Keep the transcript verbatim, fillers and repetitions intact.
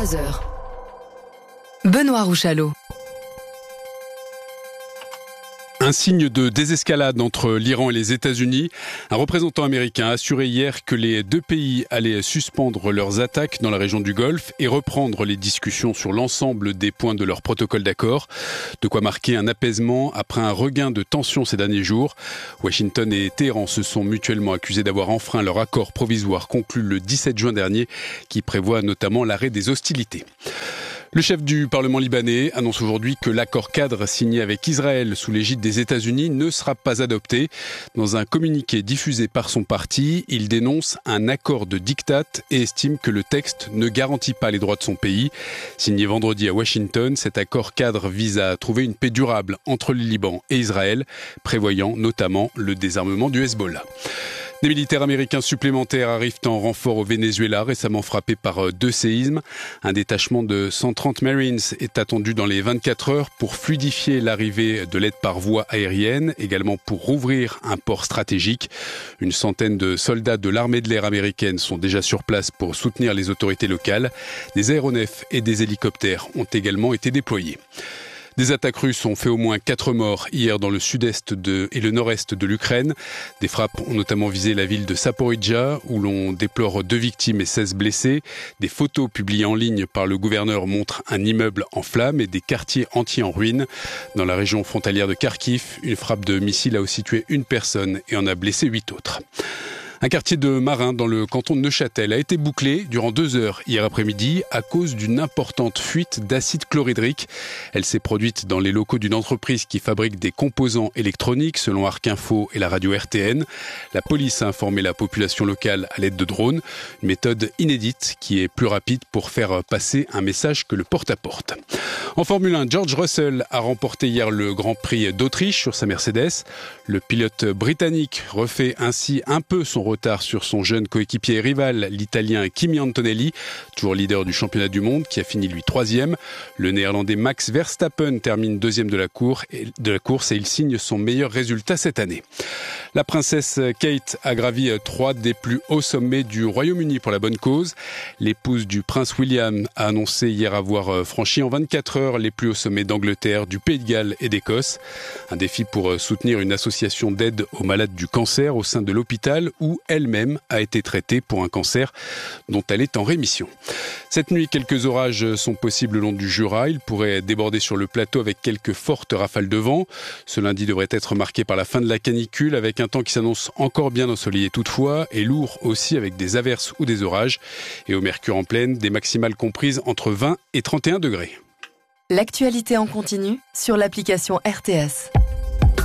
trois heures. Benoît Rouchalot. Un signe de désescalade entre l'Iran et les États-Unis. Un représentant américain a assuré hier que les deux pays allaient suspendre leurs attaques dans la région du Golfe et reprendre les discussions sur l'ensemble des points de leur protocole d'accord. De quoi marquer un apaisement après un regain de tension ces derniers jours. Washington et Téhéran se sont mutuellement accusés d'avoir enfreint leur accord provisoire conclu le dix-sept juin dernier, qui prévoit notamment l'arrêt des hostilités. Le chef du Parlement libanais annonce aujourd'hui que l'accord cadre signé avec Israël sous l'égide des États-Unis ne sera pas adopté. Dans un communiqué diffusé par son parti, il dénonce un accord de diktat et estime que le texte ne garantit pas les droits de son pays. Signé vendredi à Washington, cet accord cadre vise à trouver une paix durable entre le Liban et Israël, prévoyant notamment le désarmement du Hezbollah. Des militaires américains supplémentaires arrivent en renfort au Venezuela, récemment frappé par deux séismes. Un détachement de cent trente Marines est attendu dans les vingt-quatre heures pour fluidifier l'arrivée de l'aide par voie aérienne, également pour rouvrir un port stratégique. Une centaine de soldats de l'armée de l'air américaine sont déjà sur place pour soutenir les autorités locales. Des aéronefs et des hélicoptères ont également été déployés. Des attaques russes ont fait au moins quatre morts hier dans le sud-est de, et le nord-est de l'Ukraine. Des frappes ont notamment visé la ville de Zaporijjia, où l'on déplore deux victimes et seize blessés. Des photos publiées en ligne par le gouverneur montrent un immeuble en flammes et des quartiers entiers en ruine. Dans la région frontalière de Kharkiv, une frappe de missile a aussi tué une personne et en a blessé huit autres. Un quartier de Marin dans le canton de Neuchâtel a été bouclé durant deux heures hier après-midi à cause d'une importante fuite d'acide chlorhydrique. Elle s'est produite dans les locaux d'une entreprise qui fabrique des composants électroniques, selon Arc Info et la radio R T N. La police a informé la population locale à l'aide de drones. Une méthode inédite qui est plus rapide pour faire passer un message que le porte-à-porte. En Formule un, George Russell a remporté hier le Grand Prix d'Autriche sur sa Mercedes. Le pilote britannique refait ainsi un peu son retard sur son jeune coéquipier et rival, l'Italien Kimi Antonelli, toujours leader du championnat du monde, qui a fini lui troisième. Le Néerlandais Max Verstappen termine deuxième de la, cour et, de la course et il signe son meilleur résultat cette année. La princesse Kate a gravi trois des plus hauts sommets du Royaume-Uni pour la bonne cause. L'épouse du prince William a annoncé hier avoir franchi en vingt-quatre heures les plus hauts sommets d'Angleterre, du Pays de Galles et d'Écosse. Un défi pour soutenir une association d'aide aux malades du cancer au sein de l'hôpital où elle-même a été traitée pour un cancer dont elle est en rémission. Cette nuit, quelques orages sont possibles le long du Jura. Ils pourraient déborder sur le plateau avec quelques fortes rafales de vent. Ce lundi devrait être marqué par la fin de la canicule avec un temps qui s'annonce encore bien ensoleillé toutefois et lourd aussi avec des averses ou des orages. Et au mercure en pleine, des maximales comprises entre vingt et trente et un degrés. L'actualité en continu sur l'application R T S.